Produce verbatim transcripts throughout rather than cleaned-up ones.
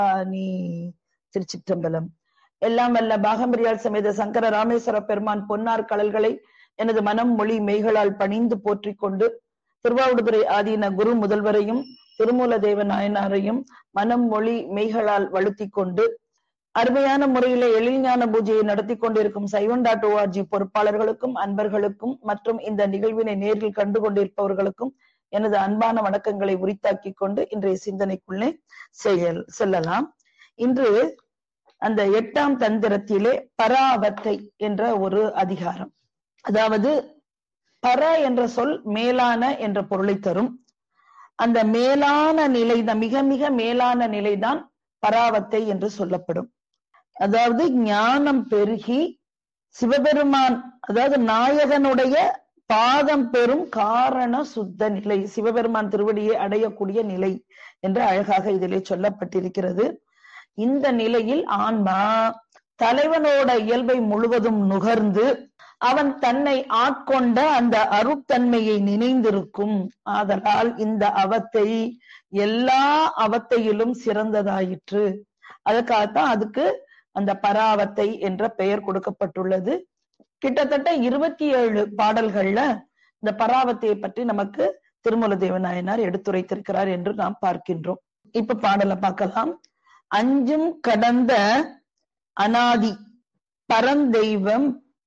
நீ திருச்சிற்றம்பலம். எல்லாம் வல்ல பாகம்பிரியால் சமேத சங்கர ராமேஸ்வர பெருமான் பொன்னார் கடல்களை எனது மனம் மொழி மெய்களால் பணிந்து போற்றிக் கொண்டு திருவாவடுதுறை ஆதீன குரு முதல்வரையும் திருமூல தேவ நாயனாரையும் மனம் மொழி மெய்களால் வழுத்தி கொண்டு அருமையான முறையில எழில்ஞான பூஜையை நடத்தி கொண்டிருக்கும் சைவன் டாட் ஓஆர்ஜி பொறுப்பாளர்களுக்கும் அன்பர்களுக்கும் மற்றும் இந்த நிகழ்வினை நேரில் கண்டு கொண்டிருப்பவர்களுக்கும் எனது அன்பான வணக்கங்களை உரித்தாக்கி கொண்டு இன்றைய சிந்தனைக்குள்ளே செயல் செல்லலாம். இன்று அந்த எட்டாம் தந்திரத்திலே பராவத்தை என்ற ஒரு அதிகாரம், அதாவது பர என்ற சொல் மேலான என்ற பொருளை தரும். அந்த மேலான நிலை, மிக மிக மேலான நிலைதான் பராவத்தை என்று சொல்லப்படும். அதாவது ஞானம் பெருகி சிவபெருமான், அதாவது நாயகனுடைய பாதம் பெறும் காரண சுத்த நிலை, சிவபெருமான் திருவடியை அடையக்கூடிய நிலை என்று அழகாக இதிலே சொல்லப்பட்டிருக்கிறது. இந்த நிலையில் ஆன்மா தலைவனோட இயல்பை முழுவதும் நுகர்ந்து அவன் தன்னை ஆட்கொண்ட அந்த அருட்தன்மையை நினைந்திருக்கும். ஆதலால் இந்த அவத்தை எல்லா அவத்தையிலும் சிறந்ததாயிற்று. அதுக்காகத்தான் அதுக்கு அந்த பராவத்தை என்ற பெயர் கொடுக்கப்பட்டுள்ளது. கிட்டத்தட்ட இருபத்தி ஏழு பாடல்கள்ல இந்த பராவத்தையை பற்றி நமக்கு திருமூல தேவநாயனார் எடுத்துரைத்திருக்கிறார் என்று நாம் பார்க்கின்றோம். இப்ப பாடலை பார்க்கலாம். அஞ்சும் கடந்த அனாதி பரந்தெய்வம்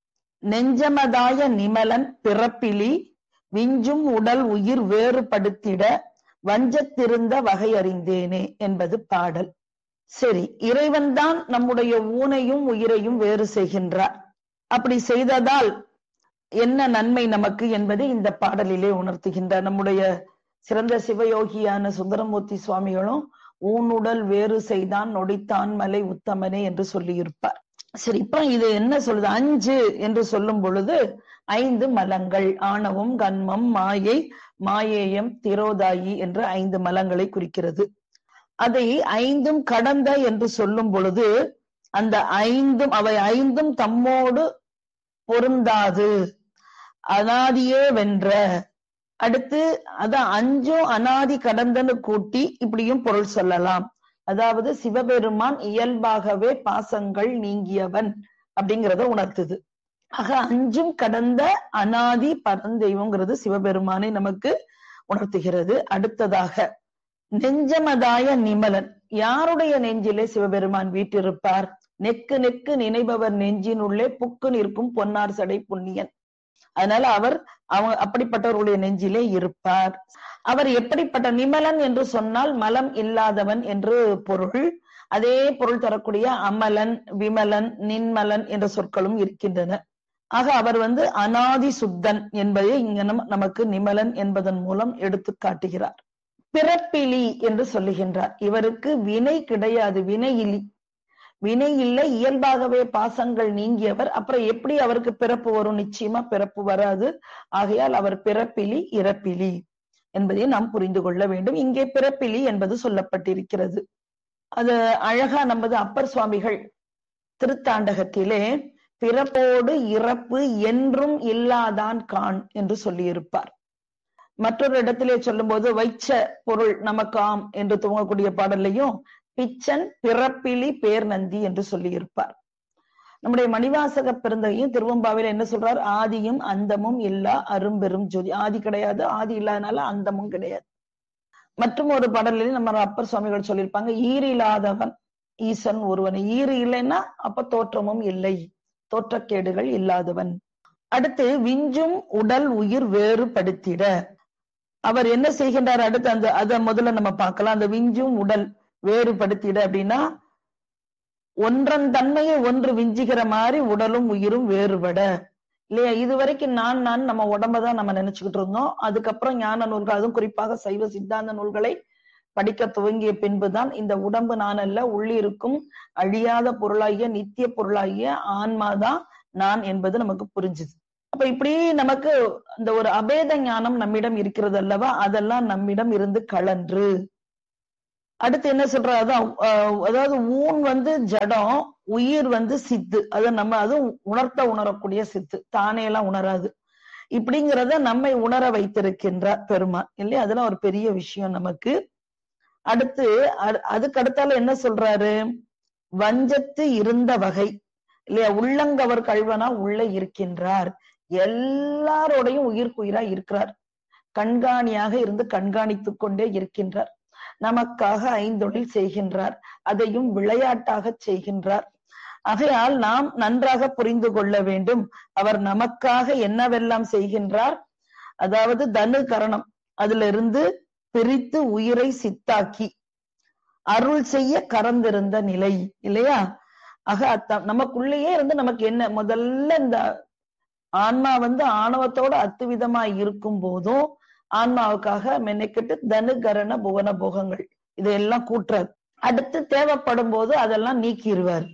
நெஞ்சமதாய நிமலன் பிறப்பிலி விஞ்சும் உடல் உயிர் வேறுபடுத்திட வஞ்சத்திருந்த வகை அறிந்தேனே என்பது பாடல். சரி, இறைவன் தான் நம்முடைய ஊனையும் உயிரையும் வேறு செய்கின்றார். அப்படி செய்ததால் என்ன நன்மை நமக்கு என்பதை இந்த பாடலிலே உணர்த்துகின்றார். நம்முடைய சிறந்த சிவயோகியான சுந்தரமூர்த்தி சுவாமிகளும் ஊனுடல் வேறு செய்தான் நொடித்தான் மலை உத்தமனே என்று சொல்லியிருப்பார். சரி, இப்ப இது என்ன சொல்லுது? அஞ்சு என்று சொல்லும் பொழுது ஐந்து மலங்கள், ஆணவம், கன்மம், மாயை, மாயேயம், திரோதாயி என்ற ஐந்து மலங்களை குறிக்கிறது. அதை ஐந்தும் கடந்த என்று சொல்லும் பொழுது அந்த ஐந்தும் அவை ஐந்தும் தம்மோடு பொருந்தாது, அனாதியே வென்ற. அடுத்து அதான் அஞ்சும் அனாதி கடந்தன்னு கூட்டி இப்படியும் பொருள் சொல்லலாம். அதாவது சிவபெருமான் இயல்பாகவே பாசங்கள் நீங்கியவன் அப்படிங்கிறத உணர்த்துது. ஆக அஞ்சும் கடந்த அனாதி பரந்தெய்வங்கிறது சிவபெருமானை நமக்கு உணர்த்துகிறது. அடுத்ததாக நெஞ்சமதாய நிமலன், யாருடைய நெஞ்சிலே சிவபெருமான் வீட்டிருப்பார்? நெக்கு நெக்கு நினைபவர் நெஞ்சினுள்ளே புக்கு நிற்கும் பொன்னார் சடை புண்ணியன். அதனால அவர் அவங்க அப்படிப்பட்டவர்களுடைய நெஞ்சிலே இருப்பார். அவர் எப்படிப்பட்ட நிமலன் என்று சொன்னால் மலம் இல்லாதவன் என்று பொருள். அதே பொருள் தரக்கூடிய அமலன், விமலன், நின்மலன் என்ற சொற்களும் இருக்கின்றன. ஆக அவர் வந்து அனாதி சுத்தன் என்பதை இங்க நமக்கு நிமலன் என்பதன் மூலம் எடுத்து காட்டுகிறார். பிறப்பிலி என்று சொல்லுகின்றார். இவருக்கு வினை கிடையாது, வினையிலி, வினை இல்லை, இயல்பாகவே பாசங்கள் நீங்கியவர். அப்புறம் எப்படி அவருக்கு பிறப்பு வரும்? நிச்சயமா பிறப்பு வராது. ஆகையால் அவர் பிறப்பிலி இறப்பிலி என்பதை நாம் புரிந்து கொள்ள வேண்டும். இங்கே பிறப்பிலி என்பது சொல்லப்பட்டிருக்கிறது. அது அழகா நமது அப்பர் சுவாமிகள் திருத்தாண்டகத்திலே பிறப்போடு இறப்பு என்றும் இல்லாதான் கான் என்று சொல்லியிருப்பார். மற்றொரு இடத்திலே சொல்லும் போது வைச்ச பொருள் நமக்காம் என்று துவங்கக்கூடிய பாடலையும் பிச்சன் பிறப்பிலி பேர் நந்தி என்று சொல்லி இருப்பார். நம்முடைய மணிவாசக பெருந்தையும் திருவம்பாவில என்ன சொல்றார்? ஆதியும் அந்தமும் இல்லா அரும்பெரும் ஜோதி. ஆதி கிடையாது, ஆதி இல்லாதனால அந்தமும் கிடையாது. மற்றும் ஒரு பாடலில் நம்ம அப்பர் சுவாமிகள் சொல்லியிருப்பாங்க, ஈரில்லாதவன் ஈசன் ஒருவன். ஈறு இல்லைன்னா அப்ப தோற்றமும் இல்லை, தோற்றக்கேடுகள் இல்லாதவன். அடுத்து விஞ்சும் உடல் உயிர் வேறுபடுத்திட அவர் என்ன செய்கின்றார்? அடுத்து அந்த அதை முதல்ல நம்ம பார்க்கலாம். அந்த விஞ்சும் உடல் வேறுபடுத்திட அப்படின்னா ஒன்றன் தன்மையை ஒன்று விஞ்சுகிற மாதிரி உடலும் உயிரும் வேறுபட இல்லையா? இதுவரைக்கும் நான் நான் நம்ம உடம்பதான் நம்ம நினைச்சுக்கிட்டு இருந்தோம். அதுக்கப்புறம் ஞான நூல்கள், அதுவும் குறிப்பாக சைவ சித்தாந்த நூல்களை படிக்க துவங்கிய பின்புதான் இந்த உடம்பு நான் அல்ல, உள்ளிருக்கும் அழியாத பொருளாகிய நித்திய பொருளாகிய ஆன்மாதான் நான் என்பது நமக்கு புரிஞ்சுது. அப்ப இப்படி நமக்கு இந்த ஒரு அபேத ஞானம் நம்மிடம் இருக்கிறது அல்லவா? அதெல்லாம் நம்மிடம் இருந்து கலன்று. அடுத்து என்ன சொல்ற? அதான் அதாவது ஊன் வந்து ஜடம், உயிர் வந்து சித்து. அது நம்ம அதுவும் உணர்த்த உணரக்கூடிய சித்து, தானே எல்லாம் உணராது. இப்படிங்கிறத நம்மை உணர வைத்திருக்கின்ற பெருமான் இல்லையா? அதெல்லாம் ஒரு பெரிய விஷயம் நமக்கு. அடுத்து அதுக்கு அடுத்தால என்ன சொல்றாரு, வஞ்சத்து இருந்த வகை இல்லையா, உள்ளங்கவர் கள்வனா உள்ள இருக்கின்றார், எல்லாரோடையும் உயிர்க்குயிரா இருக்கிறார், கண்காணியாக இருந்து கண்காணித்துக் கொண்டே இருக்கின்றார், நமக்காக ஐந்தொழில் செய்கின்றார், அதையும் விளையாட்டாக செய்கின்றார். ஆகையால் நாம் நன்றாக புரிந்து கொள்ள வேண்டும், அவர் நமக்காக என்னவெல்லாம் செய்கின்றார். அதாவது தனு கரணம் அதுல இருந்து பிரித்து உயிரை சித்தாக்கி அருள் செய்ய கறந்திருந்த நிலை இல்லையா. ஆக நமக்குள்ளேயே இருந்து நமக்கு என்ன, முதல்ல இந்த ஆன்மா வந்து ஆணவத்தோட அத்துவிதமாய் இருக்கும் போதும் ஆன்மாவுக்காக மெனக்கிட்டு தனு கரண புவன போகங்கள் இதையெல்லாம் கூட்டுறார். அடுத்து தேவைப்படும் போது அதெல்லாம் நீக்கிடுவார்.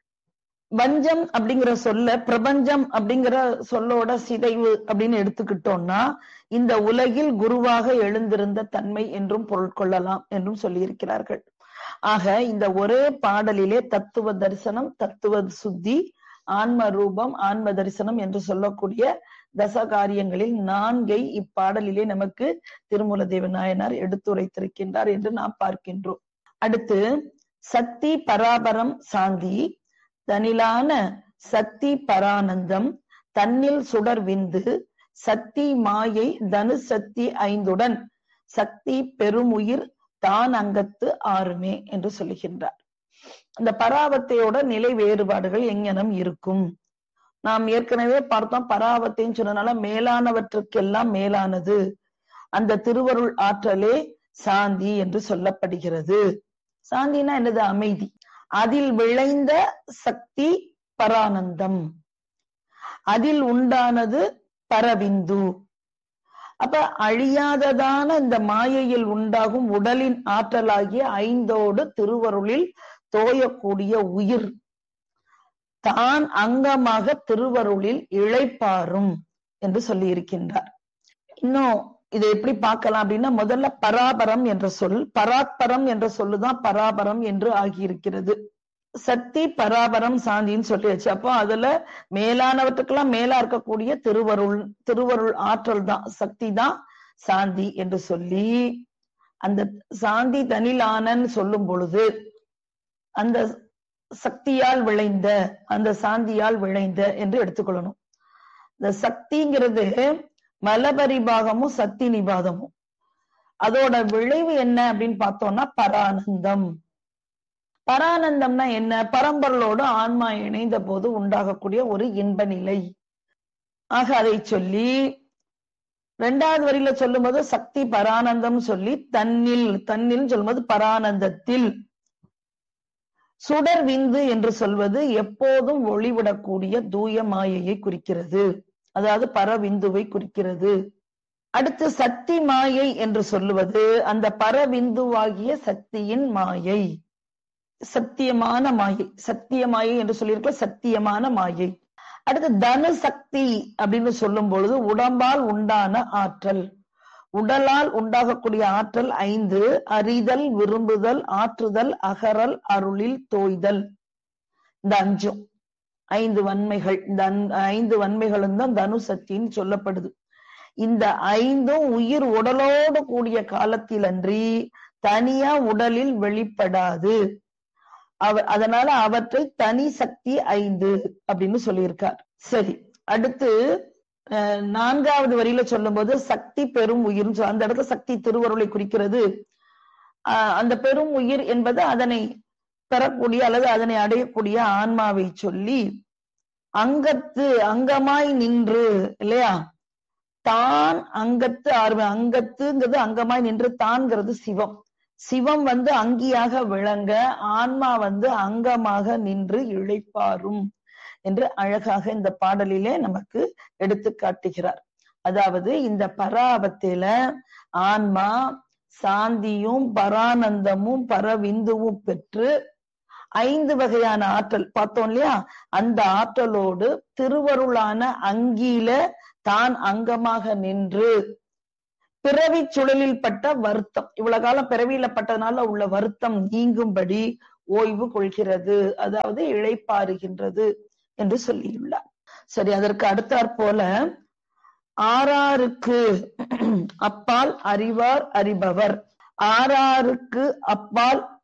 வஞ்சம் அப்படிங்கிற சொல்ல பிரபஞ்சம் அப்படிங்கிற சொல்லோட சிதைவு அப்படின்னு எடுத்துக்கிட்டோம்னா இந்த உலகில் குருவாக எழுந்திருந்த தன்மை என்றும் பொருள் கொள்ளலாம் என்றும் சொல்லியிருக்கிறார்கள். ஆக இந்த ஒரே பாடலிலே தத்துவ தரிசனம், தத்துவ சுத்தி, ஆன்ம ரூபம், ஆன்ம தரிசனம் என்று சொல்லக்கூடிய தசகாரியங்களில் நான்கை இப்பாடலிலே நமக்கு திருமூல தேவ நாயனார் எடுத்துரைத்திருக்கின்றார் என்று நாம் பார்க்கின்றோம். அடுத்து சக்தி பராபரம் சாந்தி, தனிலான சக்தி பரானந்தம், தன்னில் சுடர் விந்து, சக்தி மாயை தனு சக்தி ஐந்துடன் சக்தி பெருமுயிர் தான் அங்கத்து ஆறுமே என்று சொல்லுகின்றார். அந்த பராவத்தையோட நிலை வேறுபாடுகள் எங்கனம் இருக்கும். நாம் ஏற்கனவே பார்த்தோம், பராவத்தைன்னு சொன்னனால மேலானவற்றுக்கெல்லாம் மேலானது அந்த திருவருள் ஆற்றலே சாந்தி என்று சொல்லப்படுகிறது. சாந்தினா என்னது, அமைதி. அதில் விளைந்த சக்தி பரானந்தம், அதில் உண்டானது பரவிந்து. அப்ப அழியாததான இந்த மாயையில் உண்டாகும் உடலின் ஆற்றலாகிய ஐந்தோடு திருவருளில் தோயக்கூடிய உயிர் தான் அங்கமாக திருவருளில் இளைப்பாரும் என்று சொல்லி இருக்கின்றார். இன்னும் இதை எப்படி பார்க்கலாம் அப்படின்னா, முதல்ல பராபரம் என்ற சொல், பராத்பரம் என்ற சொல்லுதான் பராபரம் என்று ஆகியிருக்கிறது. சக்தி பராபரம் சாந்தின்னு சொல்லியாச்சு. அப்போ அதுல மேலானவற்றுக்கெல்லாம் மேலா இருக்கக்கூடிய திருவருள் திருவருள் ஆற்றல் தான் சக்தி தான் சாந்தி என்று சொல்லி, அந்த சாந்தி தனிலானன்னு சொல்லும் பொழுது அந்த சக்தியால் விளைந்த, அந்த சாந்தியால் விளைந்த என்று எடுத்துக்கொள்ளணும். இந்த சக்திங்கிறது மலபரிபாகமும் சக்தி நிபாதமும், அதோட விளைவு என்ன அப்படின்னு பார்த்தோம்னா பரானந்தம். பரானந்தம்னா என்ன, பரம்பொருளோடு ஆன்மா இணைந்த போது உண்டாகக்கூடிய ஒரு இன்ப நிலை. ஆக அதை சொல்லி இரண்டாவது வரியில சொல்லும் போது சக்தி பரானந்தம் சொல்லி, தன்னில் தன்னில் சொல்லும்போது பரானந்தத்தில், சுடர் விந்து என்று சொல்வது எப்போதும் ஒளிவிடக்கூடிய தூய மாயையை குறிக்கிறது, அதாவது பரவிந்துவை குறிக்கிறது. அடுத்து சக்தி மாயை என்று சொல்லுவது அந்த பரவிந்துவாகிய சக்தியின் மாயை, சத்தியமான மாயை. சத்திய மாயை என்று சொல்லியிருக்க சத்தியமான மாயை. அடுத்து தனு சக்தி அப்படின்னு சொல்லும் பொழுது உடம்பால் உண்டான ஆற்றல், உடலால் உண்டாகக்கூடிய ஆற்றல் ஐந்து: அறிதல், விரும்புதல், ஆற்றுதல், அகறல், அருளில் தோய்தல். இந்த அஞ்சும் ஐந்து வன்மைகள். இந்த ஐந்து வன்மைகளும் தான் தனு சக்தின்னு சொல்லப்படுது. இந்த ஐந்தும் உயிர் உடலோடு கூடிய காலத்தில் அன்றி தனியா உடலில் வெளிப்படாது. அவ அதனால அவற்றை தனி சக்தி ஐந்து அப்படின்னு சொல்லியிருக்கார். சரி, அடுத்து நான்காவது வரியில சொல்லும் போது சக்தி பெரும் உயிர், அந்த இடத்துல சக்தி திருவருளை குறிக்கிறது. ஆஹ் அந்த பெரும் உயிர் என்பது அதனை பெறக்கூடிய அல்லது அதனை அடையக்கூடிய ஆன்மாவை சொல்லி, அங்கத்து அங்கமாய் நின்று இல்லையா, தான் அங்கத்து ஆர்வ, அங்கத்துங்கிறது அங்கமாய் நின்று, தான்கிறது சிவம். சிவம் வந்து அங்கியாக விளங்க, ஆன்மா வந்து அங்கமாக நின்று இளைப்பாரும் என்று அழகாக இந்த பாடலிலே நமக்கு எடுத்து காட்டுகிறார். அதாவது இந்த பராபத்தில ஆன்மா சாந்தியும் பரானந்தமும் பரவிந்துவும் பெற்று ஐந்து வகையான ஆற்றல் பார்த்தோம் இல்லையா, அந்த ஆற்றலோடு திருவருளான அங்கியில தான் அங்கமாக நின்று பிறவி சுழலில் பட்ட வருத்தம், இவ்வளவு காலம் பிறவியில பட்டதுனால உள்ள வருத்தம் நீங்கும்படி ஓய்வு கொள்கிறது, அதாவது இளைப்பாறுகின்றது என்று சொல்லியுள்ளார். சரி, அதற்கு அடுத்தாற் போல ஆறாருக்கு அப்பால் அறிவார் அறிபவர், ஆறாருக்கு அப்பால்